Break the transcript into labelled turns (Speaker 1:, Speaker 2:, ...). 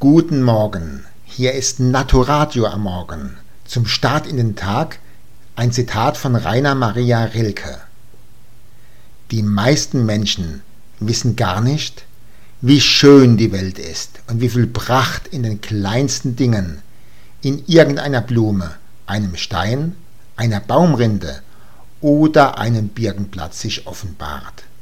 Speaker 1: Guten Morgen, hier ist Naturadio am Morgen. Zum Start in den Tag ein Zitat von Rainer Maria Rilke. Die meisten Menschen wissen gar nicht, wie schön die Welt ist und wie viel Pracht in den kleinsten Dingen, in irgendeiner Blume, einem Stein, einer Baumrinde oder einem Birkenblatt sich offenbart.